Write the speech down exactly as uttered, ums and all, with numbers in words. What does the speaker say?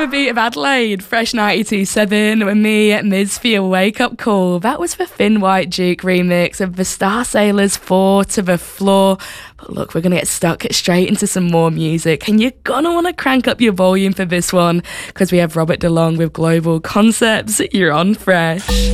a beat of Adelaide, Fresh ninety-two point seven with me, Miz for your Wake Up Call. That was the Finn White Duke remix of the Star Sailors four to the Floor. But look, we're going to get stuck straight into some more music, and you're going to want to crank up your volume for this one because we have Robert DeLong with Global Concepts. You're on Fresh.